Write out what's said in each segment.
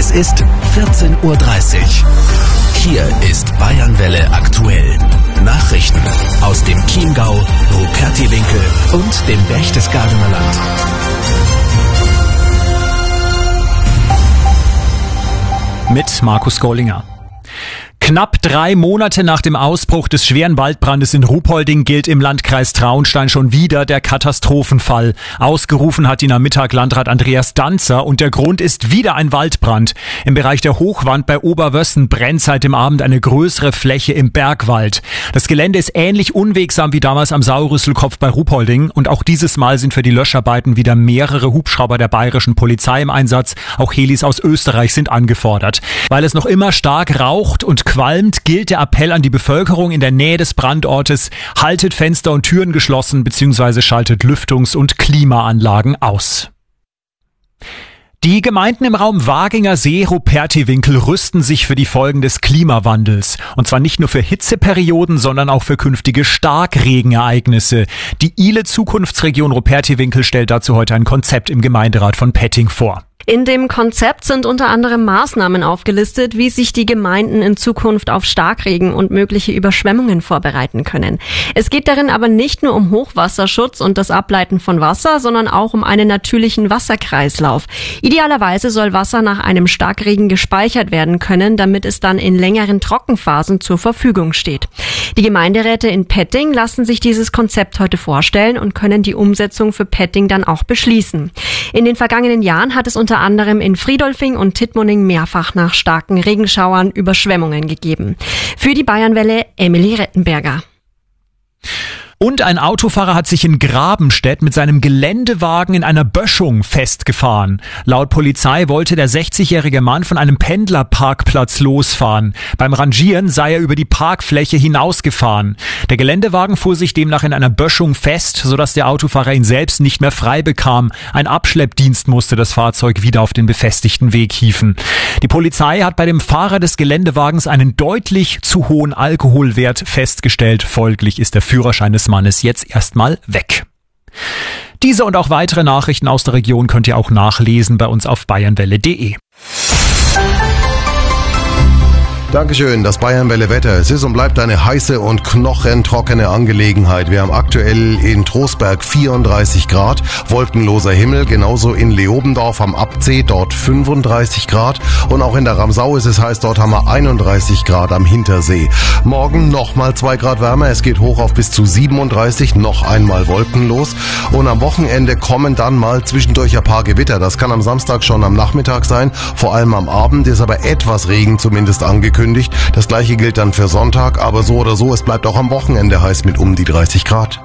Es ist 14:30 Uhr. Hier ist Bayernwelle aktuell. Nachrichten aus dem Chiemgau, Rupertiwinkel und dem Berchtesgadener Land. Mit Markus Gollinger. Knapp 3 Monate nach dem Ausbruch des schweren Waldbrandes in Ruhpolding gilt im Landkreis Traunstein schon wieder der Katastrophenfall. Ausgerufen hat ihn am Mittag Landrat Andreas Danzer und der Grund ist wieder ein Waldbrand. Im Bereich der Hochwand bei Oberwössen brennt seit dem Abend eine größere Fläche im Bergwald. Das Gelände ist ähnlich unwegsam wie damals am Sauerrüsselkopf bei Ruhpolding und auch dieses Mal sind für die Löscharbeiten wieder mehrere Hubschrauber der bayerischen Polizei im Einsatz. Auch Helis aus Österreich sind angefordert. Weil es noch immer stark raucht und qualmt, gilt der Appell an die Bevölkerung in der Nähe des Brandortes: haltet Fenster und Türen geschlossen bzw. schaltet Lüftungs- und Klimaanlagen aus. Die Gemeinden im Raum Waginger See, Rupertiwinkel rüsten sich für die Folgen des Klimawandels. Und zwar nicht nur für Hitzeperioden, sondern auch für künftige Starkregenereignisse. Die ILE Zukunftsregion Rupertiwinkel stellt dazu heute ein Konzept im Gemeinderat von Petting vor. In dem Konzept sind unter anderem Maßnahmen aufgelistet, wie sich die Gemeinden in Zukunft auf Starkregen und mögliche Überschwemmungen vorbereiten können. Es geht darin aber nicht nur um Hochwasserschutz und das Ableiten von Wasser, sondern auch um einen natürlichen Wasserkreislauf. Idealerweise soll Wasser nach einem Starkregen gespeichert werden können, damit es dann in längeren Trockenphasen zur Verfügung steht. Die Gemeinderäte in Petting lassen sich dieses Konzept heute vorstellen und können die Umsetzung für Petting dann auch beschließen. In den vergangenen Jahren hat es unter anderem in Friedolfing und Tittmoning mehrfach nach starken Regenschauern Überschwemmungen gegeben. Für die Bayernwelle Emily Rettenberger. Und ein Autofahrer hat sich in Grabenstedt mit seinem Geländewagen in einer Böschung festgefahren. Laut Polizei wollte der 60-jährige Mann von einem Pendlerparkplatz losfahren. Beim Rangieren sei er über die Parkfläche hinausgefahren. Der Geländewagen fuhr sich demnach in einer Böschung fest, sodass der Autofahrer ihn selbst nicht mehr frei bekam. Ein Abschleppdienst musste das Fahrzeug wieder auf den befestigten Weg hieven. Die Polizei hat bei dem Fahrer des Geländewagens einen deutlich zu hohen Alkoholwert festgestellt. Folglich ist der Führerschein des Mannes jetzt erstmal weg. Diese und auch weitere Nachrichten aus der Region könnt ihr auch nachlesen bei uns auf bayernwelle.de. Dankeschön, das Bayernwelle-Wetter. Es ist und bleibt eine heiße und knochentrockene Angelegenheit. Wir haben aktuell in Trostberg 34 Grad, wolkenloser Himmel, genauso in Leobendorf am Abzee, dort 35 Grad und auch in der Ramsau ist es heiß, dort haben wir 31 Grad am Hintersee. Morgen nochmal 2 Grad wärmer, es geht hoch auf bis zu 37, noch einmal wolkenlos und am Wochenende kommen dann mal zwischendurch ein paar Gewitter. Das kann am Samstag schon am Nachmittag sein, vor allem am Abend ist aber etwas Regen zumindest angekündigt. Das gleiche gilt dann für Sonntag, aber so oder so, es bleibt auch am Wochenende heiß mit um die 30 Grad.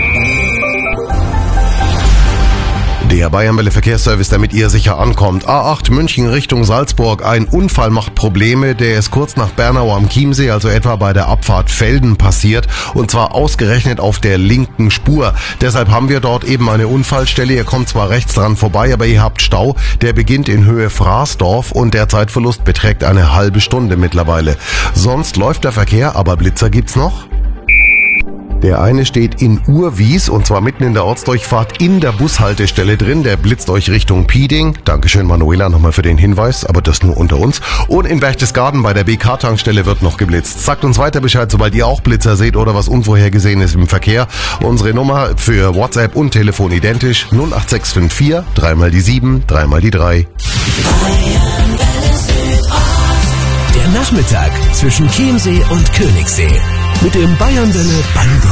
Der Bayernwelle Verkehrsservice, damit ihr sicher ankommt. A8 München Richtung Salzburg. Ein Unfall macht Probleme. Der ist kurz nach Bernau am Chiemsee, also etwa bei der Abfahrt Velden passiert. Und zwar ausgerechnet auf der linken Spur. Deshalb haben wir dort eben eine Unfallstelle. Ihr kommt zwar rechts dran vorbei, aber ihr habt Stau. Der beginnt in Höhe Fraßdorf und der Zeitverlust beträgt eine halbe Stunde mittlerweile. Sonst läuft der Verkehr, aber Blitzer gibt's noch. Der eine steht in Urwies und zwar mitten in der Ortsdurchfahrt in der Bushaltestelle drin. Der blitzt euch Richtung Pieding. Dankeschön Manuela nochmal für den Hinweis, aber das nur unter uns. Und in Berchtesgaden bei der BK-Tankstelle wird noch geblitzt. Sagt uns weiter Bescheid, sobald ihr auch Blitzer seht oder was Unvorhergesehenes im Verkehr. Unsere Nummer für WhatsApp und Telefon identisch 08654 3 die 7 3 die 3. Der Nachmittag zwischen Chiemsee und Königssee mit dem Bayernwelle Ballgott.